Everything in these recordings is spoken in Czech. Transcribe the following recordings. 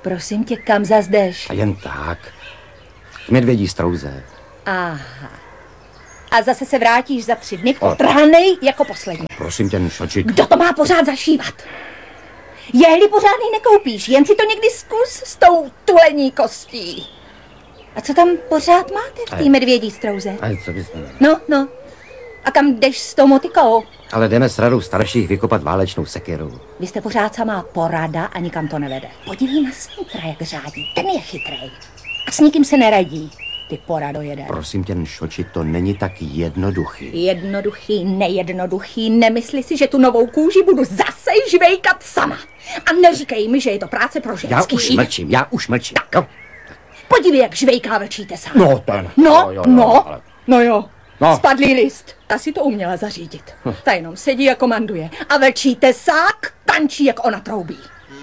Prosím tě, kam zas jdeš? A jen tak. K medvědí strouze. Aha. A zase se vrátíš za 3 dny otrhanej jako poslední. Prosím tě, Nšoči. Kdo to má pořád zašívat? Jehly pořádný nekoupíš, jen si to někdy zkus s tou tulení kostí. A co tam pořád máte v té medvědí strouze? Co bys... No. A kam jdeš s tou motikou? Ale jdeme s radou starších vykopat válečnou sekeru. Vy jste pořád samá porada a nikam to nevede. Podívej na snítra, jak řádí. Ten je chytrej. A s nikým se neradí. Ty porado jeden. Prosím tě, Nšoči, to není tak jednoduchý. Jednoduchý, nejednoduchý. Nemysli si, že tu novou kůži budu zase žvejkat sama. A neříkej mi, že je to práce pro ženský. Já už mlčím. Tak. Podívej, jak žvejká vlčí tesa. No, ten. No jo. Spadlý list. Ta si to uměla zařídit. Ta jenom sedí a komanduje. A vlčí tesák tančí, jak ona troubí.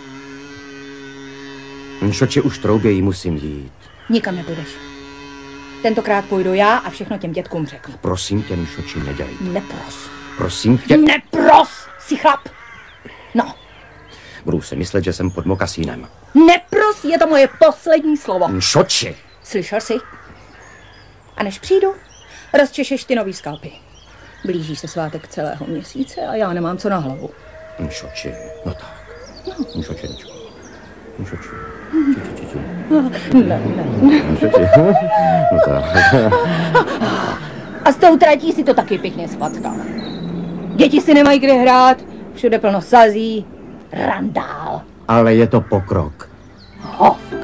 Nšoči, už troubějí, musím jít. Nikam nepůjdeš. Tentokrát půjdu já a všechno těm dětkům řeknu. Prosím tě, Nšoči, nedělej to. Nepros. Prosím tě. Nepros, si chlap. No. Budu si myslet, že jsem pod mokasínem. Nepros, je to moje poslední slovo. Nšoči. Slyšel jsi? A než přijdu, rozčešeš ty nový skalpy. Blíží se svátek celého měsíce a já nemám co na hlavu. Nšoči, no tak. Nšoči. Ne. No tak. A s tou tratí si to taky pěkně spackal. Děti si nemají kde hrát, všude plno sazí, randál. Ale je to pokrok. Hov.